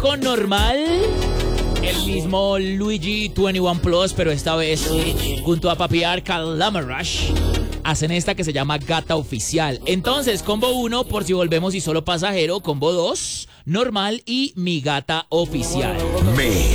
con normal. El mismo Luigi 21 Plus, pero esta vez junto a Papi Arca Lamarash hacen esta que se llama Gata Oficial. Entonces, combo 1, por si volvemos y solo pasajero. Combo 2, normal y Mi Gata Oficial.